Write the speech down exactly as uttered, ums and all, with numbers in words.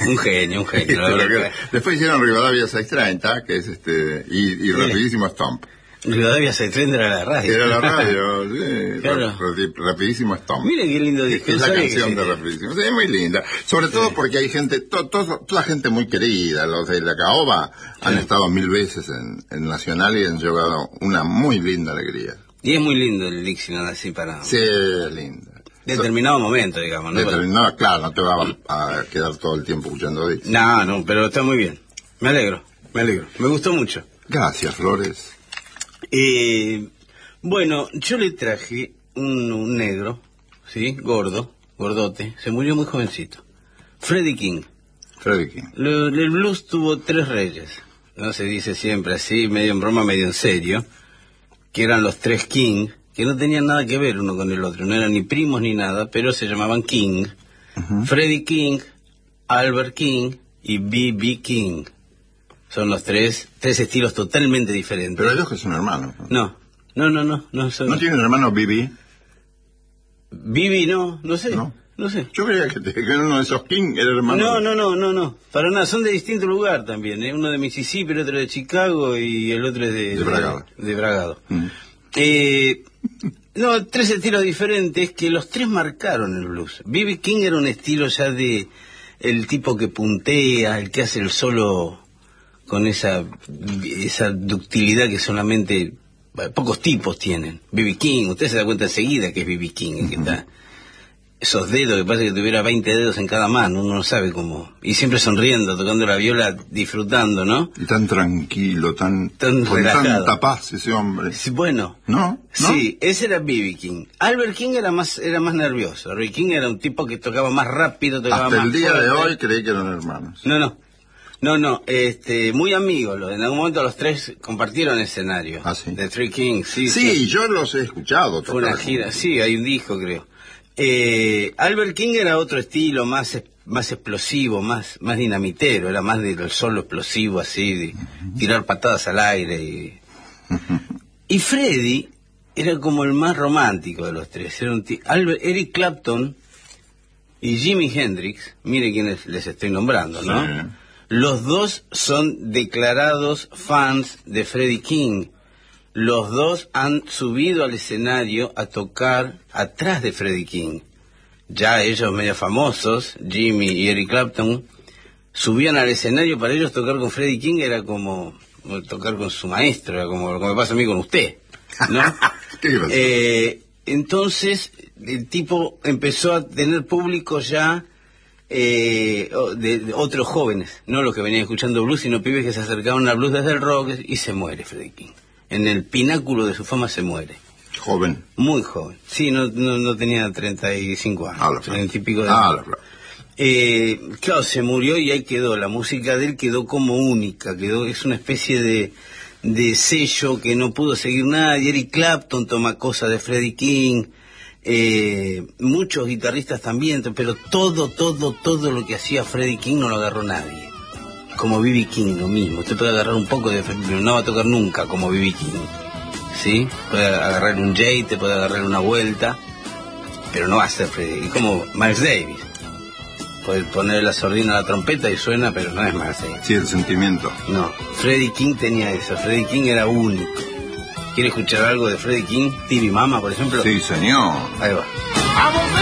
Un genio, un genio. La verdad que... Después hicieron Rivadavia seiscientos treinta, que es este, y, y Rapidísimo Stomp. Rivadavia seiscientos treinta era la radio. Era la radio, sí. Claro. Rap, Rapidísimo Stomp. Mire qué lindo disco. Es la canción de Rapidísimo. Sí, es muy linda. Sobre todo sí. Porque hay gente, to, to, toda gente muy querida. Los de la Caoba sí. Han estado mil veces en, en Nacional y han llevado una muy linda alegría. Y es muy lindo el Dixieland así para... Sí, es lindo. Determinado momento, digamos, ¿no? Determinado, claro, no te va a, a quedar todo el tiempo escuchando Dixie. No, no, pero está muy bien. Me alegro, me alegro. Me gustó mucho. Gracias, Flores. Eh, bueno, yo le traje un, un negro, ¿sí? Gordo, gordote. Se murió muy jovencito. Freddie King. Freddie King. Lo, el blues tuvo tres reyes. No se dice siempre así, medio en broma, medio en serio. Que eran los tres King, que no tenían nada que ver uno con el otro. No eran ni primos ni nada, pero se llamaban King. Uh-huh. Freddie King, Albert King y B B King. Son los tres, tres estilos totalmente diferentes. Pero ellos que son hermanos. No, no, no, no. ¿No, son... ¿No tienen hermano B B? B B no, no sé. No. No sé. Yo creía que, te, que uno de esos King era hermano. No, no, no, no, no. Para nada, son de distinto lugar también. ¿eh? Uno de Mississippi, el otro de Chicago y el otro es de... De Bragado. De, de Bragado. Mm. Eh, no, tres estilos diferentes que los tres marcaron el blues. B B King era un estilo ya de... El tipo que puntea, el que hace el solo con esa, esa ductilidad que solamente... Pocos tipos tienen. B B King, usted se da cuenta enseguida que es B B King el que está... Esos dedos, que parece que tuviera veinte dedos en cada mano, uno no sabe cómo. Y siempre sonriendo, tocando la viola, disfrutando, ¿no? Y tan tranquilo, tan, tan con relajado. Tanta paz ese hombre. Sí, bueno. ¿No? ¿No? Sí, ese era B B King. Albert King era más era más nervioso. Albert King era un tipo que tocaba más rápido, tocaba Hasta más el día fuerte. de hoy creí que eran hermanos. No, no. No, no, este, muy amigos. En algún momento los tres compartieron escenario. Ah, sí. The Three Kings, sí. Sí, sí. yo los he escuchado. Fue una gira, sí, hay un disco, creo. Eh, Albert King era otro estilo, más más explosivo, más más dinamitero, era más del solo explosivo, así, de uh-huh. tirar patadas al aire. Y, uh-huh. y Freddie era como el más romántico de los tres. Era un t- Albert, Eric Clapton y Jimi Hendrix, mire quiénes les estoy nombrando, ¿no? Sí. Los dos son declarados fans de Freddie King. Los dos han subido al escenario a tocar atrás de Freddie King. Ya ellos medio famosos, Jimmy y Eric Clapton, subían al escenario. Para ellos tocar con Freddie King era como tocar con su maestro, era como lo que me pasa a mí con usted, ¿no? eh, entonces el tipo empezó a tener público ya eh, de, de otros jóvenes, no los que venían escuchando blues, sino pibes que se acercaban al blues desde el rock, y se muere Freddie King. En el pináculo de su fama se muere. Joven. Muy joven. Sí, no no, no tenía treinta y cinco años. Ah, treinta y pico de ah, años. Eh, claro, se murió y ahí quedó. La música de él quedó como única. Quedó, es una especie de, de sello que no pudo seguir nadie. Eric Clapton toma cosas de Freddie King. Eh, muchos guitarristas también. Pero todo, todo, todo lo que hacía Freddie King no lo agarró nadie. Como B B King, lo mismo. Usted puede agarrar un poco de Freddie, pero no va a tocar nunca como B B King. ¿Sí? Puede agarrar un jate, puede agarrar una vuelta, pero no va a ser Freddie. Como Miles Davis. Puede poner la sordina a la trompeta y suena, pero no es Miles Davis. Sí, el sentimiento. No, Freddie King tenía eso. Freddie King era único. ¿Quiere escuchar algo de Freddie King? T V Mama, por ejemplo. Sí, señor. Ahí va.